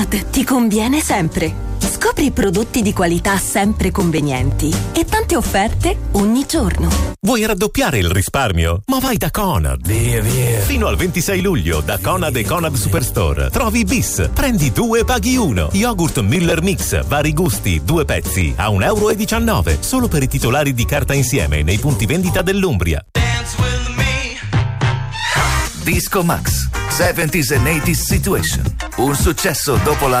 Conad ti conviene sempre. Scopri prodotti di qualità sempre convenienti e tante offerte ogni giorno. Vuoi raddoppiare il risparmio? Ma vai da Conad. Via. Fino al 26 luglio da Conad e Conad Superstore trovi bis. Prendi 2 e paghi 1. Yogurt Miller Mix, vari gusti, 2 pezzi a €1,19. Solo per i titolari di carta insieme nei punti vendita dell'Umbria. Disco Max 70s and 80s Situation. Un successo dopo la